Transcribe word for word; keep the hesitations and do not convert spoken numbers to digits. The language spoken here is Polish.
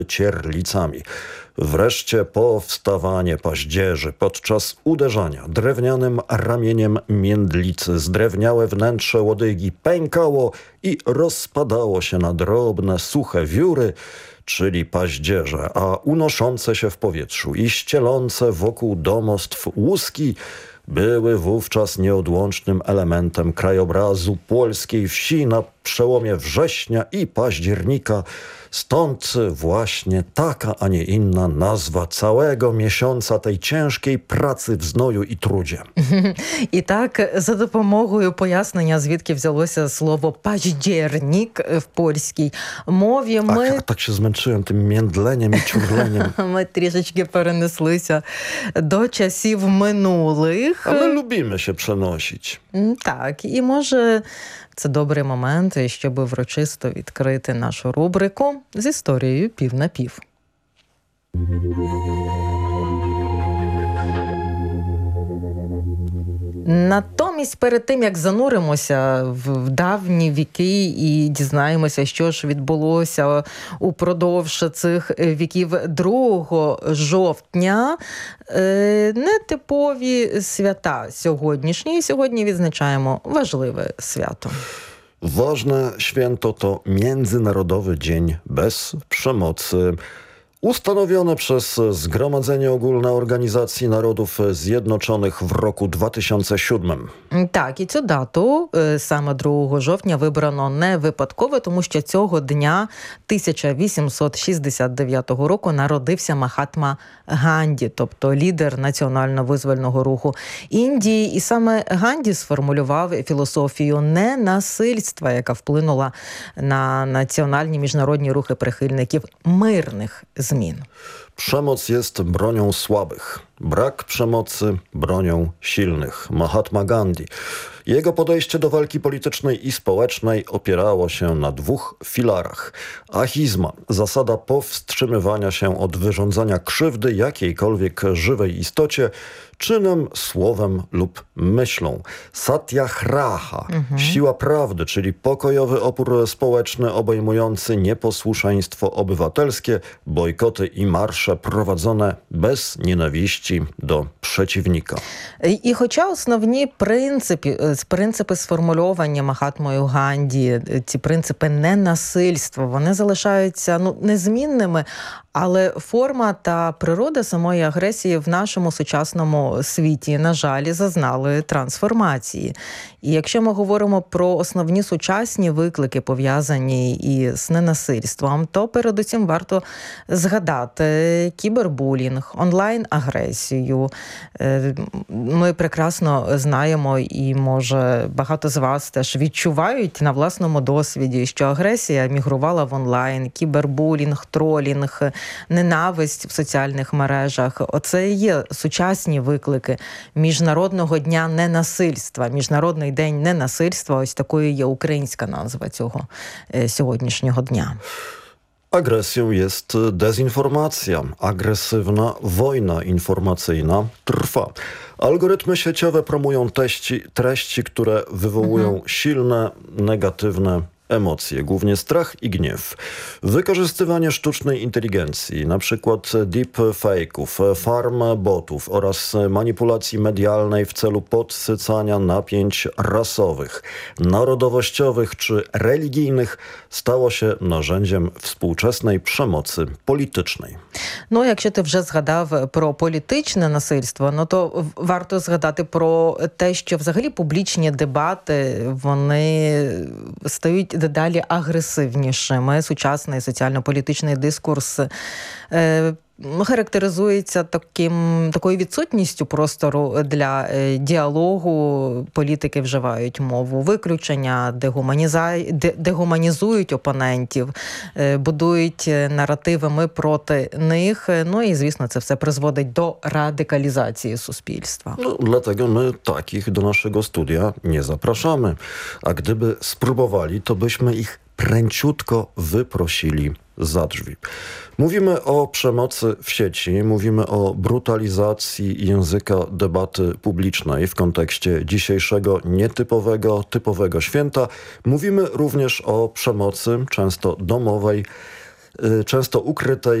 cierlicami. Wreszcie powstawanie paździerzy podczas uderzania drewnianym ramieniem międlicy zdrewniałe wnętrze łodygi pękało i rozpadało się na drobne, suche wióry, czyli paździerze, a unoszące się w powietrzu i ścielące wokół domostw łuski były wówczas nieodłącznym elementem krajobrazu polskiej wsi na przełomie września i października. Stąd właśnie taka, a nie inna nazwa całego miesiąca tej ciężkiej pracy w znoju i trudzie. І так, за допомогою пояснення, звідки взялося слово «паждєрнік» в польській мові, ми... Ach, ja tak się zmęczyłem tym międleniem i ciurleniem. Ми трішечки перенеслися до часів минулих. A my lubimy się przenosić. Так, і може це добрий момент, щоб врочисто відкрити нашу рубрику з історією пів на пів. Натомість, перед тим, як зануримося в давні віки і дізнаємося, що ж відбулося упродовж цих віків, другого жовтня, нетипові свята сьогоднішні. Сьогодні відзначаємо важливе свято. Ważne święto to Międzynarodowy Dzień Bez Przemocy. Ustanowione przez Zgromadzenie Ogólne Organizacji Narodów Zjednoczonych w roku dwa tysiące siódmym. Так, і цю дату, саме другого жовтня, вибрано не випадково, тому що цього дня тисяча вісімсот шістдесят дев'ятого року народився Махатма Ганді, тобто лідер національно-визвольного руху Індії. І саме Ганді сформулював філософію ненасильства, яка вплинула на національні міжнародні рухи прихильників мирних змін. Przemoc jest bronią słabych. Brak przemocy bronią silnych. Mahatma Gandhi. Jego podejście do walki politycznej i społecznej opierało się na dwóch filarach. Ahizma, zasada powstrzymywania się od wyrządzania krzywdy jakiejkolwiek żywej istocie, czynem, słowem lub myślą. Satyagraha, mhm. siła prawdy, czyli pokojowy opór społeczny obejmujący nieposłuszeństwo obywatelskie, bojkoty i marsze prowadzone bez nienawiści do przeciwnika. І, і хоча основні принципи, принципи сформульовані Махатмою Ганді, ці принципи ненасильства, вони залишаються ну, незмінними, але форма та природа самої агресії в нашому сучасному світі, на жаль, зазнали трансформації. І якщо ми говоримо про основні сучасні виклики, пов'язані із ненасильством, то передусім варто згадати кібербулінг, онлайн-агресію. Ми прекрасно знаємо і, може, багато з вас теж відчувають на власному досвіді, що агресія мігрувала в онлайн, кібербулінг, тролінг, ненависть в соціальних мережах. Оце і є сучасні виклики Міжнародного дня ненасильства. Міжнародний день ненасильства, ось такою є українська назва цього сьогоднішнього дня. Agresją jest dezinformacja. Agresywna wojna informacyjna trwa. Algorytmy sieciowe promują teści, treści, które wywołują mhm. silne, negatywne emocje, głównie strach i gniew. Wykorzystywanie sztucznej inteligencji, na przykład deepfake'ów, farm botów oraz manipulacji medialnej w celu podsycania napięć rasowych, narodowościowych czy religijnych stało się narzędziem współczesnej przemocy politycznej. Ну, якщо ти вже згадав про політичне насильство, ну то варто згадати про те, що взагалі публічні дебати, вони стають дедалі агресивнішими. Сучасний соціально-політичний дискурс е, характеризується таким, такою відсутністю простору для е, діалогу. Політики вживають мову виключення, дегуманіза... дегуманізують опонентів, е, будують наративи «ми проти них». Ну і, звісно, це все призводить до радикалізації суспільства. No, dlatego my takich do naszego studia nie zapraszamy. A gdyby spróbowali, to byśmy ich pręciutko wyprosili za drzwi. Mówimy o przemocy w sieci, mówimy o brutalizacji języka debaty publicznej w kontekście dzisiejszego nietypowego, typowego święta. Mówimy również o przemocy, często domowej, często ukrytej